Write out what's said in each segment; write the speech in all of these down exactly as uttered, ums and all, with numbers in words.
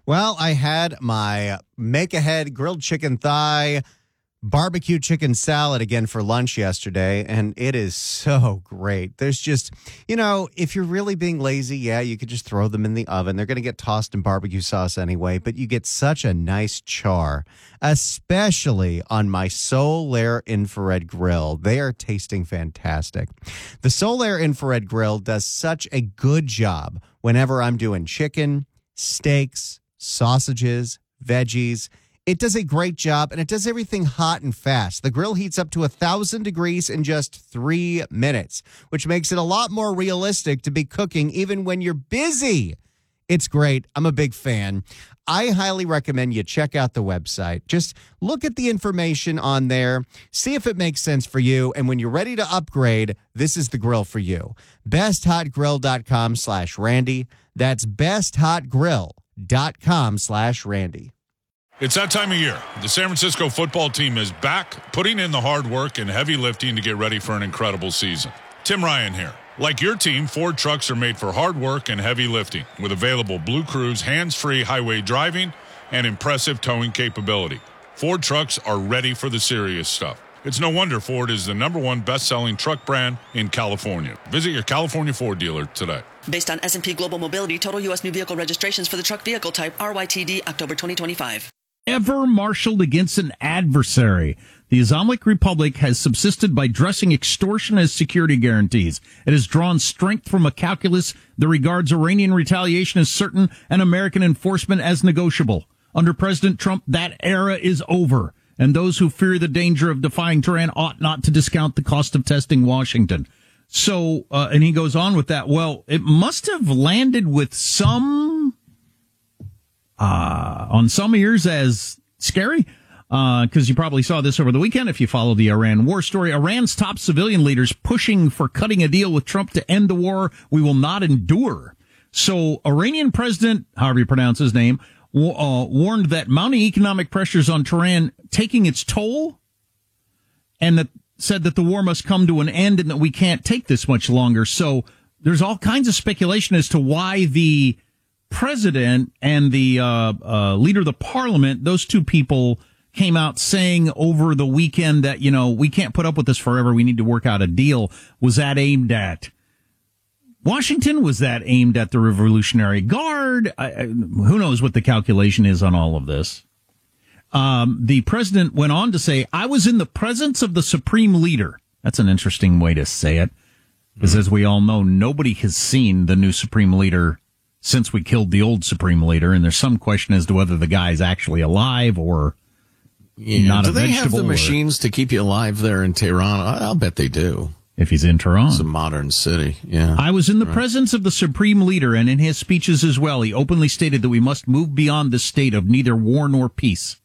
Well, I had my make-ahead grilled chicken thigh barbecue chicken salad again for lunch yesterday, and it is so great. There's just, you know, if you're really being lazy, yeah, you could just throw them in the oven. They're going to get tossed in barbecue sauce anyway, but you get such a nice char, especially on my Solaire infrared grill. They are tasting fantastic. The Solaire infrared grill does such a good job whenever I'm doing chicken, steaks, sausages, veggies. It does a great job, and it does everything hot and fast. The grill heats up to one thousand degrees in just three minutes, which makes it a lot more realistic to be cooking even when you're busy. It's great. I'm a big fan. I highly recommend you check out the website. Just look at the information on there, see if it makes sense for you, and when you're ready to upgrade, this is the grill for you. besthotgrill.com slash Randy. That's besthotgrill.com slash Randy. It's that time of year. The San Francisco football team is back, putting in the hard work and heavy lifting to get ready for an incredible season. Tim Ryan here. Like your team, Ford trucks are made for hard work and heavy lifting with available Blue Cruise hands-free highway driving and impressive towing capability. Ford trucks are ready for the serious stuff. It's no wonder Ford is the number one best-selling truck brand in California. Visit your California Ford dealer today. Based on S and P Global Mobility, total U S new vehicle registrations for the truck vehicle type R Y T D October twenty twenty-five. Ever marshaled against an adversary. The Islamic Republic has subsisted by dressing extortion as security guarantees. It has drawn strength from a calculus that regards Iranian retaliation as certain and American enforcement as negotiable. Under President Trump, that era is over, and those who fear the danger of defying Tehran ought not to discount the cost of testing Washington. So, uh, and he goes on with that, well, it must have landed with some... Uh, on some ears as scary, uh, because you probably saw this over the weekend if you follow the Iran war story. Iran's top civilian leaders pushing for cutting a deal with Trump to end the war we will not endure. So Iranian president, however you pronounce his name, w- uh, warned that mounting economic pressures on Tehran taking its toll, and that said that the war must come to an end and that we can't take this much longer. So there's all kinds of speculation as to why the president and the uh, uh, leader of the parliament, those two people came out saying over the weekend that, you know, we can't put up with this forever. We need to work out a deal. Was that aimed at Washington? Was that aimed at the Revolutionary Guard? I, I, who knows what the calculation is on all of this? Um, the president went on to say, I was in the presence of the supreme leader. That's an interesting way to say it, because as we all know, nobody has seen the new supreme leader since we killed the old supreme leader, and there's some question as to whether the guy is actually alive or yeah, not a vegetable. Do they have the or, machines to keep you alive there in Tehran? I'll bet they do. If he's in Tehran. It's a modern city, yeah. I was in the right. presence of the supreme leader, and in his speeches as well, he openly stated that we must move beyond the state of neither war nor peace.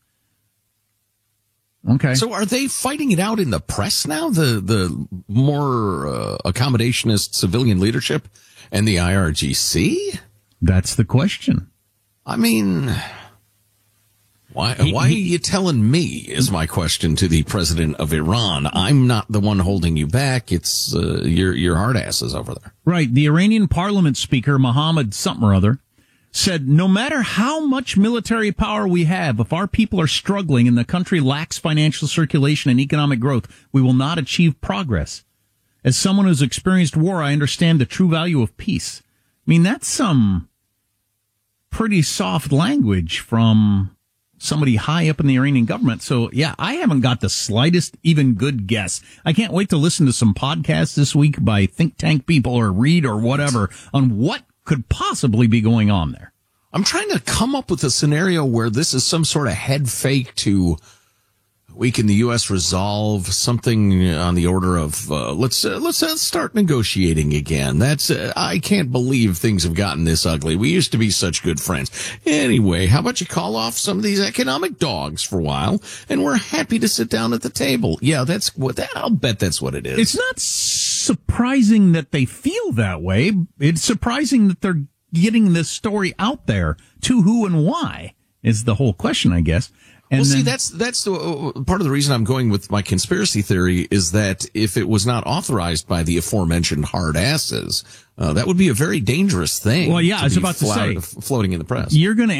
Okay. So are they fighting it out in the press now, the, the more uh, accommodationist civilian leadership and the I R G C? That's the question. I mean, why why are you telling me, is my question to the president of Iran. I'm not the one holding you back. It's uh, your your hard asses over there. Right. The Iranian parliament speaker, Mohammed something or other, said, no matter how much military power we have, if our people are struggling and the country lacks financial circulation and economic growth, we will not achieve progress. As someone who's experienced war, I understand the true value of peace. I mean, that's some pretty soft language from somebody high up in the Iranian government. So, yeah, I haven't got the slightest even good guess. I can't wait to listen to some podcasts this week by think tank people or read or whatever on what could possibly be going on there. I'm trying to come up with a scenario where this is some sort of head fake to weaken the U S resolve, something on the order of uh, let's uh, let's uh, start negotiating again. That's uh, I can't believe things have gotten this ugly. We used to be such good friends. Anyway, how about you call off some of these economic dogs for a while, and we're happy to sit down at the table. Yeah, that's what. I'll bet that's what it is. It's not surprising that they feel that way. It's surprising that they're getting this story out there. To who and why is the whole question, I guess. And well, then, see, that's that's the, uh, part of the reason I'm going with my conspiracy theory is that if it was not authorized by the aforementioned hard asses, uh, that would be a very dangerous thing. Well, yeah, I was about to say, floating in the press. You're going to